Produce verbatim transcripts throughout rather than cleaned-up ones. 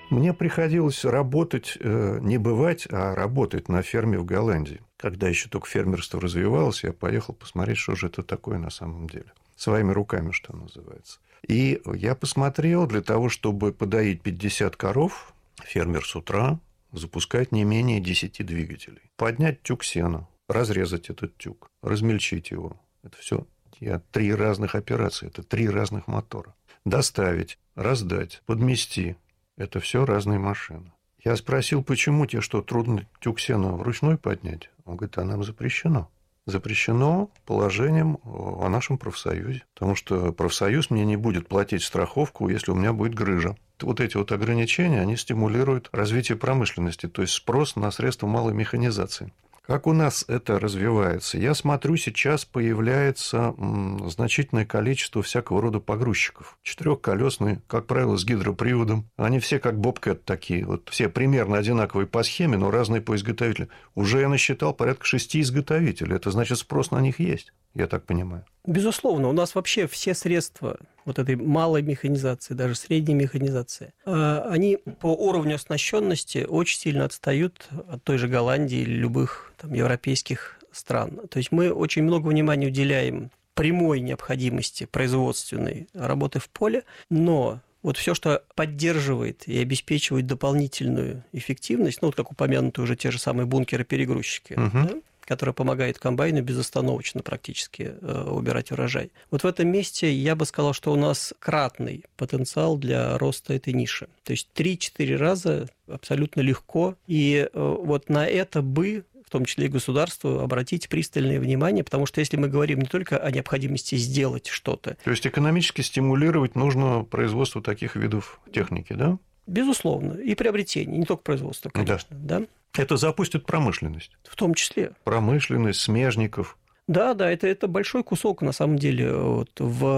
Мне приходилось работать, не бывать, а работать на ферме в Голландии. Когда еще только фермерство развивалось, я поехал посмотреть, что же это такое на самом деле. Своими руками, что называется. И я посмотрел, для того, чтобы подоить пятьдесят коров, фермер с утра запускает не менее десять двигателей. Поднять тюк сена, разрезать этот тюк, размельчить его. Это все три разных операции, это три разных мотора. Доставить, раздать, подмести. Это все разные машины. Я спросил, почему тебе что, трудно тюк сена вручную поднять? Он говорит, а нам запрещено. Запрещено положением о нашем профсоюзе. Потому что профсоюз мне не будет платить страховку, если у меня будет грыжа. Вот эти вот ограничения, они стимулируют развитие промышленности, то есть спрос на средства малой механизации. Как у нас это развивается? Я смотрю, сейчас появляется значительное количество всякого рода погрузчиков. Четырехколесные, как правило, с гидроприводом. Они все как бобкэт такие. Вот все примерно одинаковые по схеме, но разные по изготовителю. Уже я насчитал порядка шести изготовителей. Это значит, спрос на них есть, я так понимаю. Безусловно, у нас вообще все средства вот этой малой механизации, даже средней механизации, они по уровню оснащенности очень сильно отстают от той же Голландии или любых там, европейских стран. То есть мы очень много внимания уделяем прямой необходимости производственной работы в поле, но вот все, что поддерживает и обеспечивает дополнительную эффективность, ну, вот как упомянуты уже те же самые бункеры-перегрузчики, угу. да, которая помогает комбайну безостановочно практически убирать урожай. Вот в этом месте я бы сказал, что у нас кратный потенциал для роста этой ниши. То есть три-четыре раза абсолютно легко. И вот на это бы, в том числе и государству, обратить пристальное внимание, потому что если мы говорим не только о необходимости сделать что-то. То есть экономически стимулировать нужно производство таких видов техники, да? Безусловно. И приобретение, не только производство, конечно. Да. Да? Это запустит промышленность. В том числе. Промышленность, смежников. Да, да, это, это большой кусок, на самом деле, вот,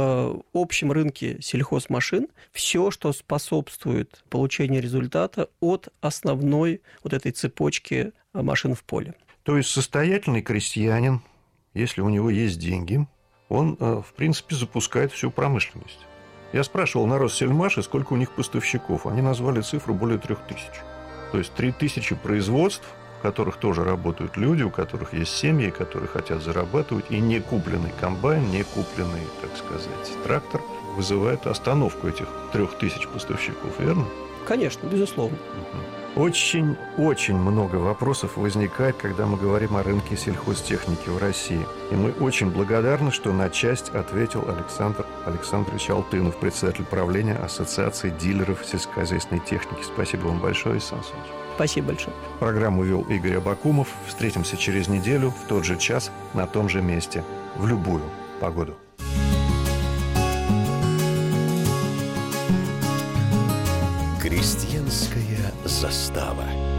в общем рынке сельхозмашин. Все, что способствует получению результата от основной вот этой цепочки машин в поле. То есть состоятельный крестьянин, если у него есть деньги, он, в принципе, запускает всю промышленность. Я спрашивал на Россельмаше, сколько у них поставщиков. Они назвали цифру более трех тысяч. То есть три тысячи производств, в которых тоже работают люди, у которых есть семьи, которые хотят зарабатывать, и не купленный комбайн, не купленный, так сказать, трактор вызывает остановку этих трех тысяч поставщиков, верно? Конечно, безусловно. Очень-очень много вопросов возникает, когда мы говорим о рынке сельхозтехники в России. И мы очень благодарны, что на часть ответил Александр Александрович Алтынов, председатель правления Ассоциации дилеров сельскохозяйственной техники. Спасибо вам большое, Сан Саныч. Спасибо большое. Программу вел Игорь Абакумов. Встретимся через неделю в тот же час на том же месте, в любую погоду. Крестьянская застава.